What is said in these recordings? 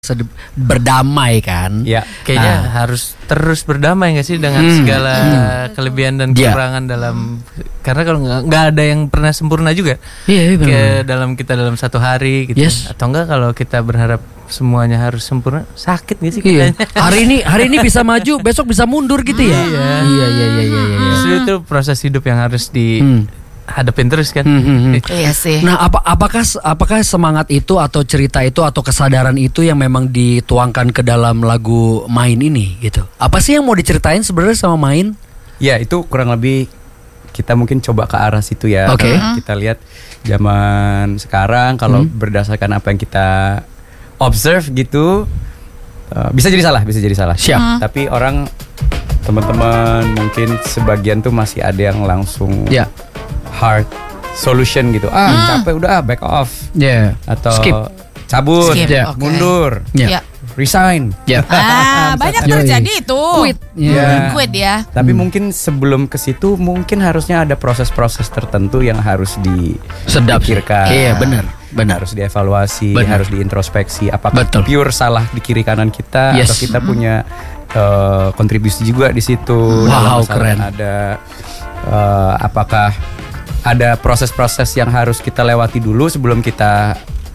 berdamai kan? Ya, kayaknya harus terus berdamai nggak sih dengan segala kelebihan dan kekurangan dalam, karena kalau nggak ada yang pernah sempurna juga. Iya, benar. Dalam satu hari gitu. Atau enggak kalau kita berharap semuanya harus sempurna, sakit nggak sih kitanya? Hari ini bisa maju, besok bisa mundur gitu ya. Iya. Justru itu proses hidup yang harus hadapin terus kan. Iya sih. Nah, apakah semangat itu atau cerita itu atau kesadaran itu yang memang dituangkan ke dalam lagu Main ini gitu? Apa sih yang mau diceritain sebenarnya sama Main? Ya, itu kurang lebih kita mungkin coba ke arah situ ya. Oke. Kita lihat zaman sekarang kalau berdasarkan apa yang kita observe gitu, bisa jadi salah. Siap. Tapi teman-teman mungkin sebagian tuh masih ada yang langsung hard solution gitu. Capek udah back off. Atau skip, cabut, mundur, resign. Banyak terjadi itu. Quit ya. Tapi mungkin sebelum ke situ mungkin harusnya ada proses-proses tertentu yang harus dipikirkan. Iya, benar. Harus dievaluasi, harus diintrospeksi. Apakah pure salah di kiri kanan kita atau kita punya kontribusi juga di situ. Wow, keren. Ada apakah ada proses-proses yang harus kita lewati dulu sebelum kita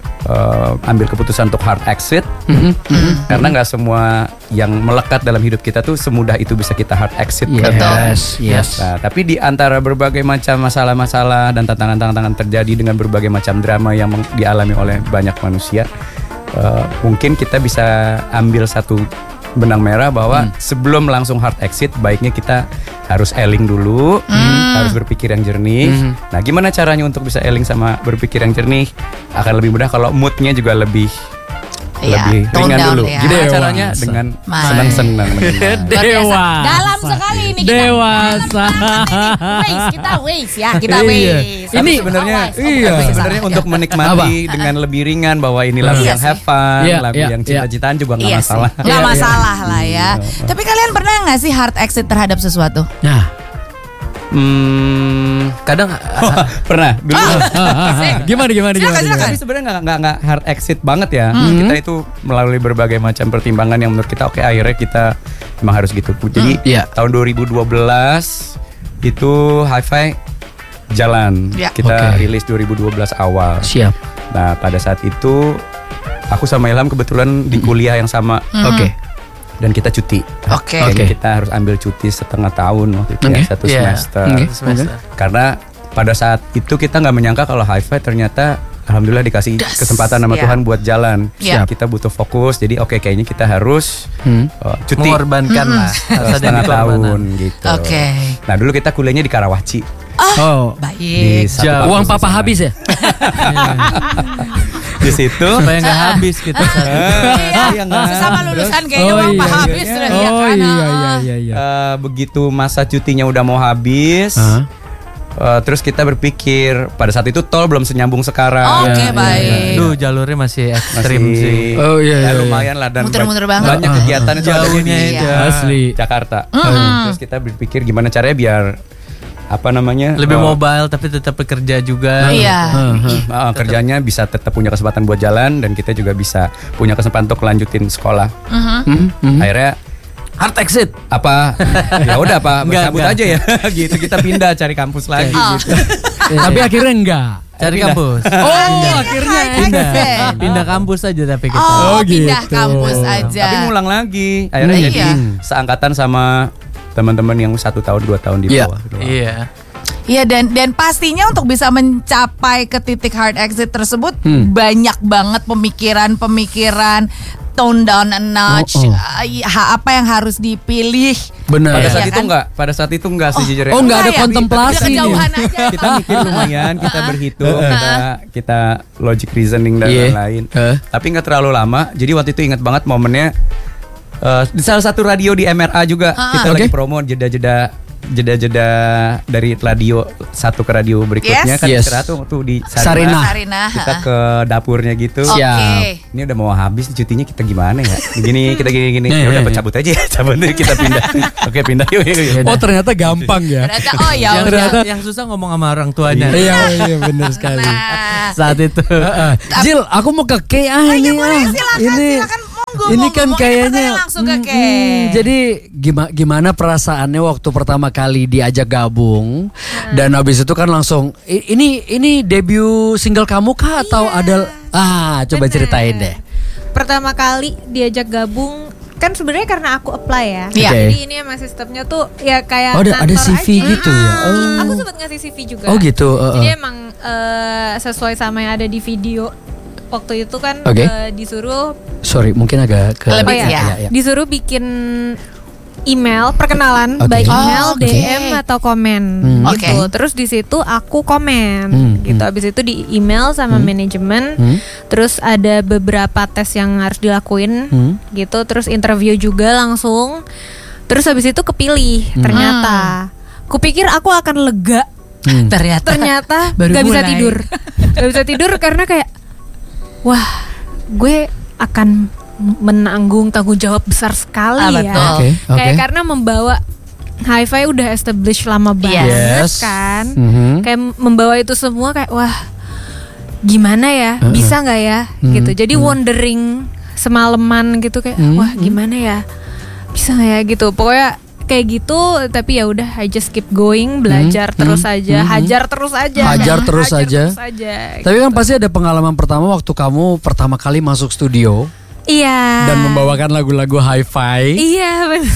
ambil keputusan untuk hard exit. Karena nggak semua yang melekat dalam hidup kita tuh semudah itu bisa kita hard exit. Yes. Nah, tapi di antara berbagai macam masalah-masalah dan tantangan-tantangan terjadi dengan berbagai macam drama yang dialami oleh banyak manusia, mungkin kita bisa ambil satu benang merah bahwa sebelum langsung hard exit baiknya kita harus eling dulu, harus berpikir yang jernih. Nah, gimana caranya untuk bisa eling sama berpikir yang jernih? Akan lebih mudah kalau moodnya juga lebih ringan dulu. Ya. Gimana caranya? Dengan senang-senang. Dalam sekali ini kita. Dewasa. Kita waste. Ini sebenarnya untuk menikmati dengan lebih ringan bahwa ini lagu yang have fun, lagu yang cinta-cintaan juga nggak masalah. Nggak masalah lah ya. Tapi kalian pernah nggak sih hard exit terhadap sesuatu? Kadang pernah dulu. Gimana? Tapi sebenarnya nggak hard exit banget ya. Kita itu melalui berbagai macam pertimbangan yang menurut kita akhirnya kita memang harus gitu. Jadi tahun 2012 itu Hi-Fi jalan. Kita rilis 2012 awal. Siap. Nah, pada saat itu aku sama Ilham kebetulan di kuliah yang sama. Dan kita cuti. Kita harus ambil cuti setengah tahun waktu itu satu semester. Karena pada saat itu kita nggak menyangka kalau Hi-Fi ternyata alhamdulillah dikasih kesempatan sama Tuhan buat jalan. Kita butuh fokus, jadi kayaknya kita harus cuti. Mengorbankan lah setengah tahun gitu. Nah, dulu kita kuliahnya di Karawaci. Baik. Uang papa habis ya? Di situ supaya nggak habis kita. Sesama lulusan kayaknya uang habis. Begitu masa cutinya udah mau habis, terus kita berpikir pada saat itu tol belum senyambung sekarang. Baik. Duh, jalurnya masih ekstrim sih. Lumayan lah dan muter-muter banget. Banyak kegiatan itu jauhnya itu asli Jakarta. Terus kita berpikir gimana caranya biar lebih mobile tapi tetap bekerja juga. Kerjanya bisa tetap punya kesempatan buat jalan dan kita juga bisa punya kesempatan untuk lanjutin sekolah. Akhirnya hard exit ya udah cabut aja ya gitu, kita pindah cari kampus lagi gitu. Tapi akhirnya enggak cari kampus. Akhirnya pindah kampus aja tapi kita. Pindah kampus aja. Tapi ngulang lagi. Akhirnya jadi seangkatan sama teman-teman yang 1 tahun 2 tahun di bawah. Iya, dan pastinya untuk bisa mencapai ke titik hard exit tersebut banyak banget pemikiran tone down a notch. Apa yang harus dipilih? Benar. Pada saat itu enggak sejujurnya. Enggak ada kontemplasi. Kita mikir lumayan, kita berhitung, kita logic reasoning dan lain-lain. Tapi enggak terlalu lama. Jadi waktu itu ingat banget momennya. Di salah satu radio di MRA juga kita lagi promo jeda-jeda dari radio satu ke radio berikutnya kan istirahat tuh di Sarina. Kita ke dapurnya gitu. Ini udah mau habis cutinya, kita gimana ya? Kita gini. Ya udah cabut aja, kita pindah. Pindah yuk. Ternyata gampang ya. Ternyata yang susah ngomong sama orang tuanya. Iya benar sekali. Saat itu. Jill, aku mau ke K ini. Silakan. gue ini kan kayaknya langsung ke Kay. Jadi gimana perasaannya waktu pertama kali diajak gabung dan habis itu kan langsung ini debut single kamu kah atau ada coba ceritain deh. Pertama kali diajak gabung kan sebenarnya karena aku apply ya. Iya. Jadi ini emang sistemnya tuh ya kayak ada CV aja. gitu ya. Aku sempat ngasih CV juga. Oh gitu. Jadi emang sesuai sama yang ada di video. Waktu itu kan disuruh mungkin agak ke lebih ya. Disuruh bikin email perkenalan baik email, DM atau komen gitu. Terus di situ aku komen gitu. Habis itu di email sama manajemen. Terus ada beberapa tes yang harus dilakuin gitu. Terus interview juga langsung. Terus habis itu kepilih ternyata. Kupikir aku akan lega. Ternyata gak bisa tidur. Gak bisa tidur karena kayak wah, gue akan menanggung tanggung jawab besar sekali ya. Kayak karena membawa Hi-Fi udah established lama banget kan. Kayak membawa itu semua kayak wah, gimana ya? Bisa nggak ya? Gitu. Jadi wondering semalaman gitu kayak wah, gimana ya? Bisa nggak ya gitu. Pokoknya kayak gitu, tapi ya udah I just keep going, belajar terus aja, hajar terus aja. Tapi kan pasti ada pengalaman pertama waktu kamu pertama kali masuk studio. Iya. Dan membawakan lagu-lagu Hi-Fi. Iya benar.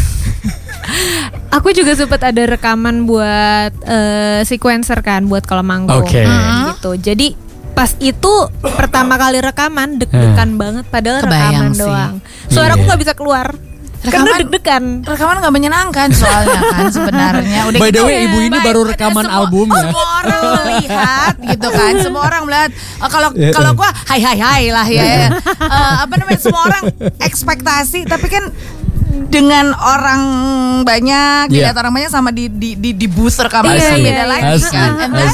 Aku juga sempat ada rekaman buat sequencer kan, buat kalau manggung gitu. Jadi pas itu pertama kali rekaman deg-degan banget, padahal rekaman doang. Suaraku nggak bisa keluar. Karena deg-degan. Rekaman gak menyenangkan soalnya kan sebenarnya. Udah by the way, ibu ini baru rekaman albumnya. Semua orang melihat gitu kan. Semua orang melihat. Kalau gue hai lah ya. Semua orang ekspektasi. Tapi kan dengan orang banyak, dilihat orang banyak sama di booth rekaman beda lagi kan.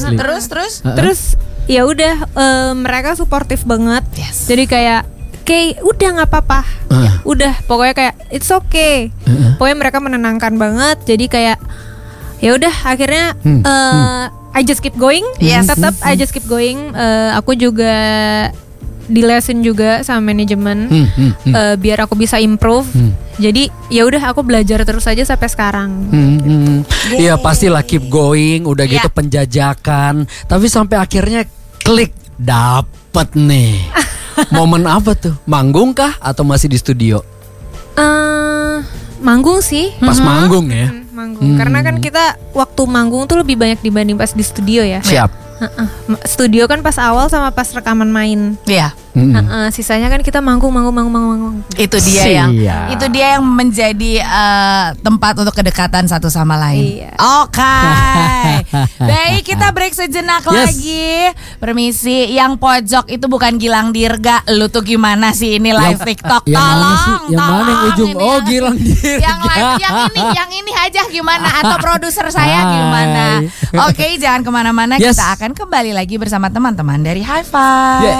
Terus ya udah mereka suportif banget. Jadi kayak udah nggak apa-apa, udah pokoknya kayak it's okay. Pokoknya mereka menenangkan banget. Jadi kayak ya udah akhirnya I just keep going. Tetap I just keep going. Aku juga dilesin juga sama manajemen biar aku bisa improve. Jadi ya udah aku belajar terus aja sampai sekarang. Iya pastilah keep going. Udah gitu penjajakan. Tapi sampai akhirnya klik dapet nih. Momen apa tuh? Manggung kah atau masih di studio? Manggung sih. Pas manggung ya? Manggung. Karena kan kita waktu manggung tuh lebih banyak dibanding pas di studio ya. Siap. Studio kan pas awal sama pas rekaman main. Iya. Sisanya kan kita manggung. Itu dia yang menjadi tempat untuk kedekatan satu sama lain. Oke. Baik, kita break sejenak lagi. Permisi, yang pojok itu bukan Gilang Dirga. Lu tuh gimana sih ini live TikTok? Tolong. Yang mana yang ujung? Oh, Gilang Dirga. Yang ini aja gimana? Atau produser saya gimana? Oke, jangan kemana-mana. Kita akan kembali lagi bersama teman-teman dari Hi-Fi.